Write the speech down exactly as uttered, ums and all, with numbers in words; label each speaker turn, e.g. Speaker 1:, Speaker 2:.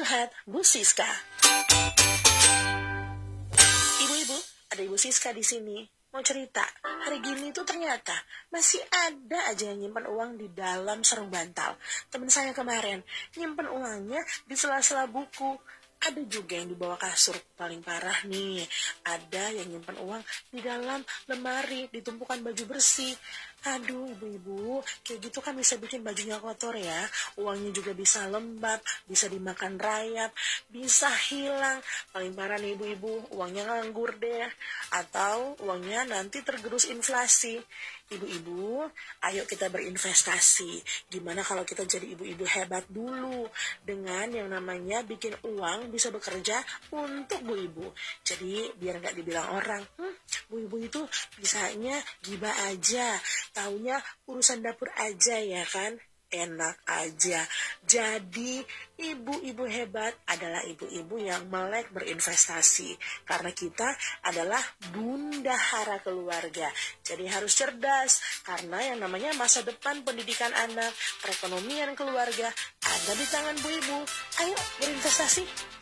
Speaker 1: Curhat Bu Siska. Ibu-ibu, ada Ibu Siska di sini. Mau cerita, hari gini tuh ternyata masih ada aja yang nyimpen uang di dalam sarung bantal. Temen saya kemarin nyimpen uangnya di sela-sela buku. Ada juga yang di bawah kasur, paling parah nih. Ada yang nyimpen uang di dalam lemari, di tumpukan baju bersih. Aduh, ibu-ibu, kayak gitu kan bisa bikin bajunya kotor ya. Uangnya juga bisa lembab, bisa dimakan rayap, bisa hilang. Paling parah nih ibu-ibu, uangnya nganggur deh. Atau uangnya nanti tergerus inflasi. Ibu-ibu, ayo kita berinvestasi. Gimana kalau kita jadi ibu-ibu hebat dulu. Dengan yang namanya bikin uang bisa bekerja untuk bu ibu. Jadi biar nggak dibilang orang, hm, bu ibu itu bisanya gibah aja. Taunya urusan dapur aja ya kan. Enak aja. Jadi ibu-ibu hebat adalah ibu-ibu yang melek berinvestasi. Karena kita adalah bunda hara keluarga. Jadi harus cerdas. Karena yang namanya masa depan pendidikan anak, perekonomian keluarga ada di tangan bu ibu. Ayo berinvestasi.